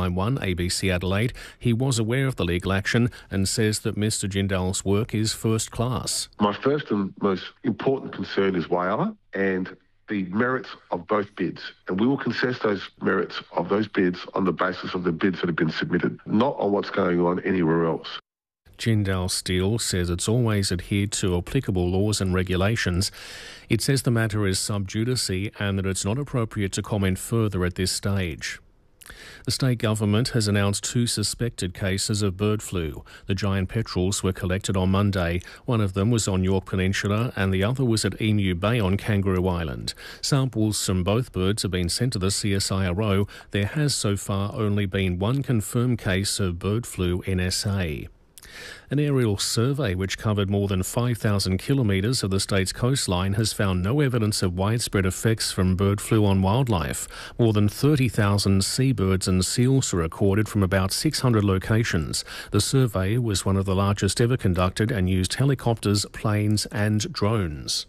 Sky One ABC Adelaide he was aware of the legal action and says that Mr Jindal's work is first class. My first and most important concern is Whyalla and the merits of both bids, and we will contest those merits of those bids on the basis of the bids that have been submitted, not on what's going on anywhere else. Jindal Steel says it's always adhered to applicable laws and regulations. It says the matter is sub judice and that it's not appropriate to comment further at this stage. The state government has announced 2 suspected cases of bird flu. The giant petrels were collected on Monday. One of them was on York Peninsula and the other was at Emu Bay on Kangaroo Island. Samples from both birds have been sent to the CSIRO. There has so far only been 1 confirmed case of bird flu in SA. An aerial survey which covered more than 5,000 kilometres of the state's coastline has found no evidence of widespread effects from bird flu on wildlife. More than 30,000 seabirds and seals are recorded from about 600 locations. The survey was one of the largest ever conducted and used helicopters, planes and drones.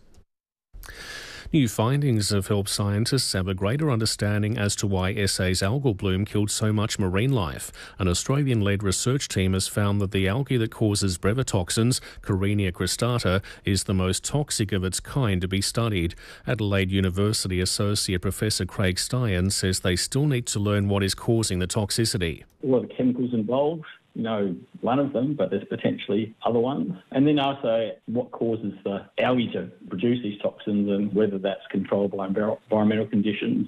New findings have helped scientists have a greater understanding as to why SA's algal bloom killed so much marine life. An Australian-led research team has found that the algae that causes brevetoxins, Carenia cristata, is the most toxic of its kind to be studied. Adelaide University Associate Professor Craig Steyan says they still need to learn what is causing the toxicity. A lot of chemicals involved. One of them, but there's potentially other ones. And then also what causes the algae to produce these toxins and whether that's controlled by environmental conditions.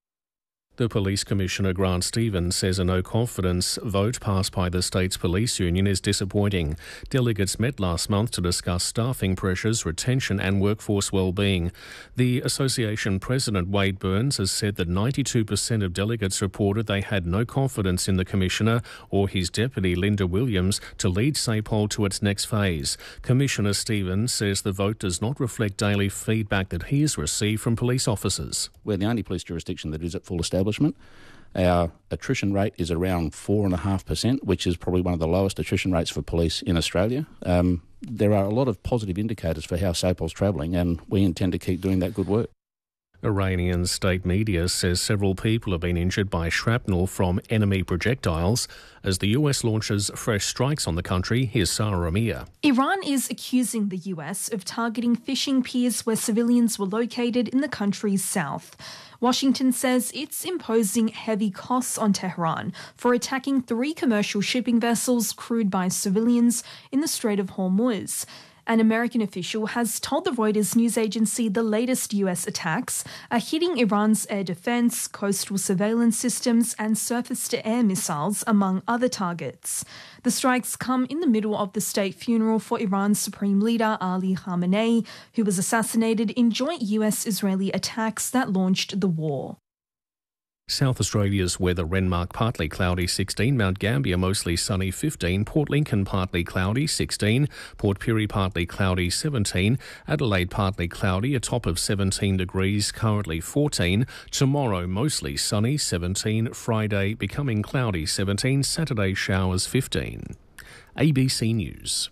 The Police Commissioner, Grant Stevens, says a no-confidence vote passed by the state's police union is disappointing. Delegates met last month to discuss staffing pressures, retention and workforce well-being. The association president, Wade Burns, has said that 92% of delegates reported they had no confidence in the Commissioner or his deputy, Linda Williams, to lead SAPOL to its next phase. Commissioner Stevens says the vote does not reflect daily feedback that he has received from police officers. We're the only police jurisdiction that is at full establishment. Our attrition rate is around 4.5%, which is probably one of the lowest attrition rates for police in Australia. There are a lot of positive indicators for how SAPOL's travelling, and we intend to keep doing that good work. Iranian state media says several people have been injured by shrapnel from enemy projectiles as the US launches fresh strikes on the country. Here's Sarah Amir. Iran is accusing the US of targeting fishing piers where civilians were located in the country's south. Washington says it's imposing heavy costs on Tehran for attacking 3 commercial shipping vessels crewed by civilians in the Strait of Hormuz. An American official has told the Reuters news agency the latest US attacks are hitting Iran's air defense, coastal surveillance systems and surface-to-air missiles, among other targets. The strikes come in the middle of the state funeral for Iran's Supreme Leader Ali Khamenei, who was assassinated in joint US-Israeli attacks that launched the war. South Australia's weather: Renmark partly cloudy 16, Mount Gambier mostly sunny 15, Port Lincoln partly cloudy 16, Port Pirie partly cloudy 17, Adelaide partly cloudy, a top of 17 degrees, currently 14, tomorrow mostly sunny 17, Friday becoming cloudy 17, Saturday showers 15. ABC News.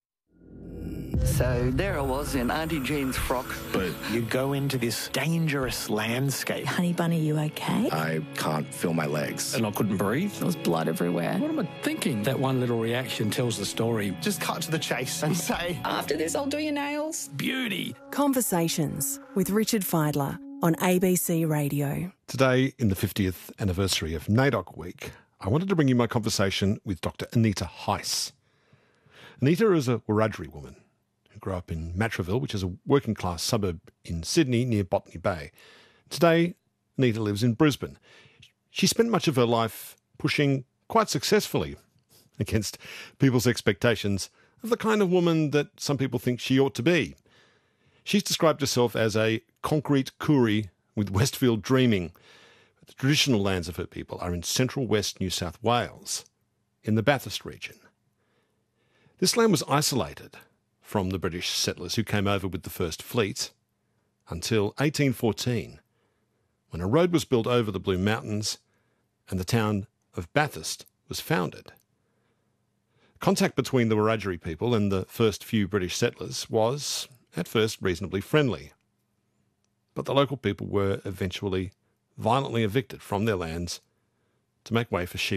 So there I was in Auntie Jean's frock. But you go into this dangerous landscape. Honey Bunny, you okay? I can't feel my legs. And I couldn't breathe. There was blood everywhere. What am I thinking? That one little reaction tells the story. Just cut to the chase and say, After this, I'll do your nails. Beauty. Conversations with Richard Fidler on ABC Radio. Today, in the 50th anniversary of NAIDOC Week, I wanted to bring you my conversation with Dr. Anita Heiss. Anita is a Wiradjuri woman who grew up in Matraville, which is a working-class suburb in Sydney near Botany Bay. Today, Anita lives in Brisbane. She spent much of her life pushing quite successfully against people's expectations of the kind of woman that some people think she ought to be. She's described herself as a concrete Koori with Westfield dreaming. The traditional lands of her people are in central west New South Wales, in the Bathurst region. This land was isolated from the British settlers who came over with the first fleet until 1814, when a road was built over the Blue Mountains and the town of Bathurst was founded. Contact between the Wiradjuri people and the first few British settlers was, at first, reasonably friendly. But the local people were eventually violently evicted from their lands to make way for sheep